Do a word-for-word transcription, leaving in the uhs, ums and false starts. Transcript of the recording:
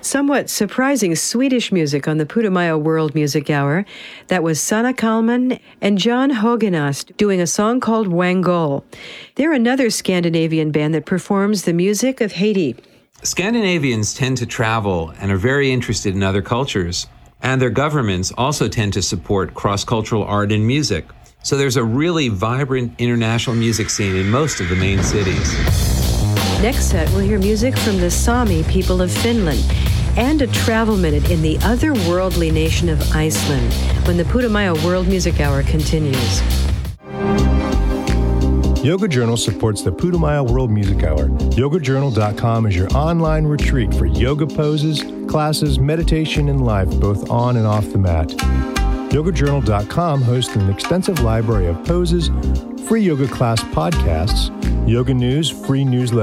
somewhat surprising Swedish music on the Putumayo World Music Hour. That was Sanna Kalman and John Högenast doing a song called Wangol. They're another Scandinavian band that performs the music of Haiti. Scandinavians tend to travel and are very interested in other cultures, and their governments also tend to support cross-cultural art and music. So there's a really vibrant international music scene in most of the main cities. Next set, we'll hear music from the Sami people of Finland and a travel minute in the otherworldly nation of Iceland when the Putumayo World Music Hour continues. Yoga Journal supports the Putumayo World Music Hour. yoga journal dot com is your online retreat for yoga poses, classes, meditation, and life, both on and off the mat. yoga journal dot com hosts an extensive library of poses, free yoga class podcasts, yoga news, free newsletter,